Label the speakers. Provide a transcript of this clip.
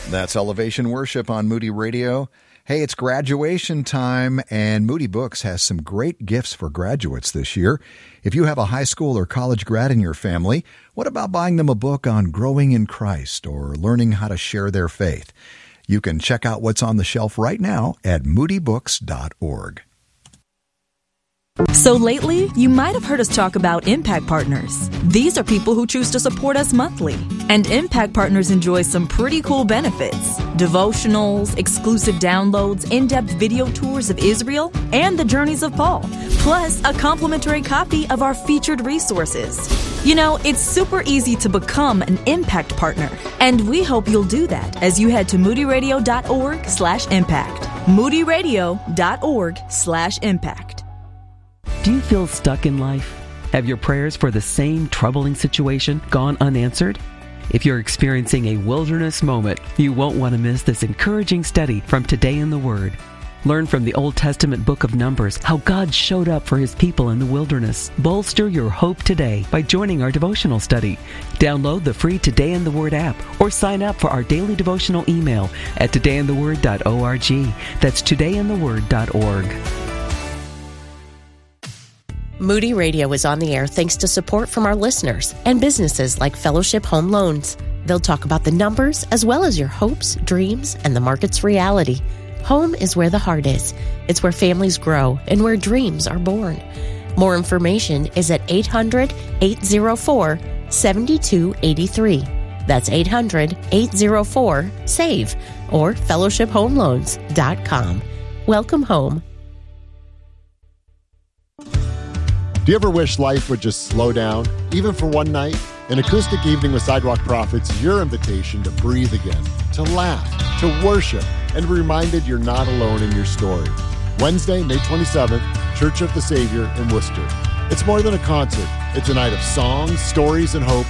Speaker 1: That's Elevation Worship on Moody Radio. Hey, it's graduation time, and Moody Books has some great gifts for graduates this year. If you have a high school or college grad in your family, what about buying them a book on growing in Christ or learning how to share their faith? You can check out what's on the shelf right now at moodybooks.org.
Speaker 2: So lately, you might have heard us talk about Impact Partners. These are people who choose to support us monthly. And Impact Partners enjoy some pretty cool benefits. Devotionals, exclusive downloads, in-depth video tours of Israel, and the journeys of Paul. Plus, a complimentary copy of our featured resources. You know, it's super easy to become an Impact Partner. And we hope you'll do that as you head to moodyradio.org/impact. moodyradio.org/impact.
Speaker 3: Do you feel stuck in life? Have your prayers for the same troubling situation gone unanswered? If you're experiencing a wilderness moment, you won't want to miss this encouraging study from Today in the Word. Learn from the Old Testament book of Numbers how God showed up for His people in the wilderness. Bolster your hope today by joining our devotional study. Download the free Today in the Word app or sign up for our daily devotional email at todayintheword.org. That's todayintheword.org.
Speaker 4: Moody Radio is on the air thanks to support from our listeners and businesses like Fellowship Home Loans. They'll talk about the numbers as well as your hopes, dreams, and the market's reality. Home is where the heart is. It's where families grow and where dreams are born. More information is at 800-804-7283. That's 800-804-SAVE or fellowshiphomeloans.com. Welcome home.
Speaker 5: Do you ever wish life would just slow down, even for one night? An acoustic evening with Sidewalk Prophets is your invitation to breathe again, to laugh, to worship, and be reminded you're not alone in your story. Wednesday, May 27th, Church of the Savior in Worcester. It's more than a concert. It's a night of songs, stories, and hope